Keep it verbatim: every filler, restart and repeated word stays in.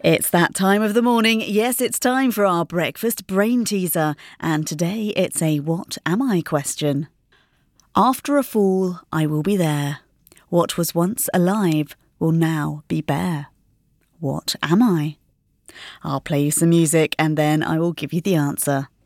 It's that time of the morning. Yes, it's time for our breakfast brain teaser. And today it's a what am I question. After a fall, I will be there. What was once alive will now be bare. What am I? I'll play you some music and then I will give you the answer.